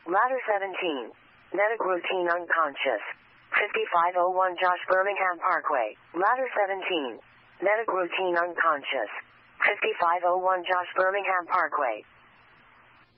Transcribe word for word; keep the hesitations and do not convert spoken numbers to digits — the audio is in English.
Ladder seventeen. Medic routine unconscious. fifty-five oh one Josh Birmingham Parkway. Ladder seventeen. Medic routine unconscious. fifty-five oh one Josh Birmingham Parkway.